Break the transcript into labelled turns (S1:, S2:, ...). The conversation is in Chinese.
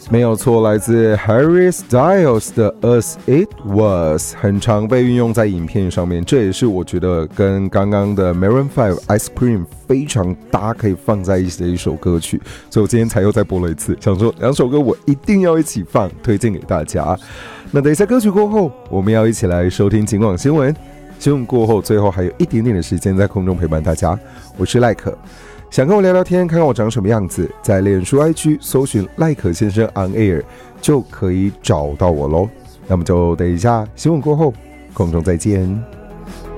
S1: 没有错，来自 Harry Styles 的 As It Was 很常被运用在影片上面，这也是我觉得跟刚刚的 Maroon 5 Ice Cream 非常搭，可以放在一起的一首歌曲，所以我今天才又再播了一次，想说两首歌我一定要一起放，推荐给大家。那等一下歌曲过后，我们要一起来收听警广新闻，新闻过后最后还有一点点的时间在空中陪伴大家，我是赖可。想跟我聊聊天，看看我长什么样子，在脸书 IG 搜寻赖可先生 on air 就可以找到我咯。那么就等一下新闻过后空中再见。